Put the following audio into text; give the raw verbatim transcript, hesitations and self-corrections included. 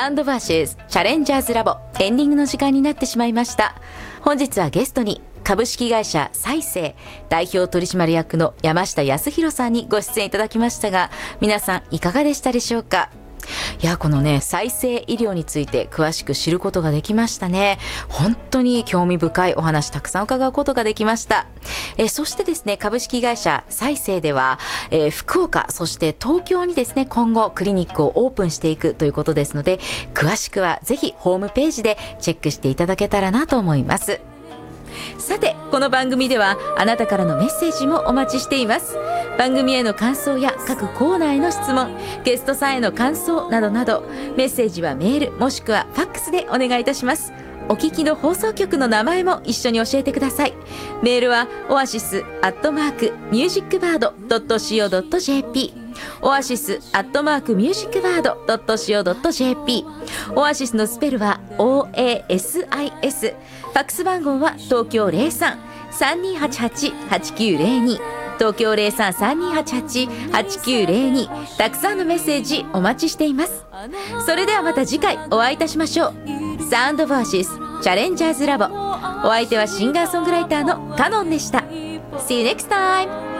サウンドバーシスチャレンジャーズラボエンディングの時間になってしまいました。本日はゲストに株式会社サイセイ代表取締役の山下康弘さんにご出演いただきましたが、皆さんいかがでしたでしょうか。いやこのね再生医療について詳しく知ることができましたね。本当に興味深いお話たくさん伺うことができました。えそしてですね株式会社サイセイでは、えー、福岡そして東京にですね今後クリニックをオープンしていくということですので、詳しくはぜひホームページでチェックしていただけたらなと思います。さてこの番組ではあなたからのメッセージもお待ちしています。番組への感想や各コーナーへの質問、ゲストさんへの感想などなど、メッセージはメールもしくはファックスでお願いいたします。お聞きの放送局の名前も一緒に教えてください。メールはオアシスアットマークミュージックバードドットシーオードットジェーピー、オアシスアットマークミュージックバードドットシーオードットジェーピー、オアシスのスペルは オーエーエスアイエス、ファックス番号は東京 ゼロさん さんにーはちはち はちきゅうゼロに、東京 ゼロさん さんにーはちはち はちきゅうゼロに、たくさんのメッセージお待ちしています。それではまた次回お会いいたしましょう。サウンドバーシスチャレンジャーズラボ、お相手はシンガーソングライターのカノンでした。 See you next time!